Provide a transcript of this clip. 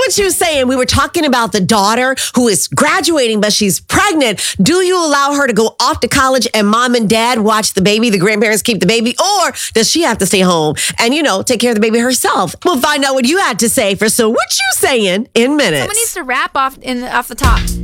What You Saying? We were talking about the daughter who is graduating, but she's pregnant. Do you allow her to go off to college and mom and dad watch the baby, the grandparents keep the baby, or does she have to stay home and, take care of the baby herself? We'll find out what you had to say for So What You Saying in minutes. Someone needs to rap off the top.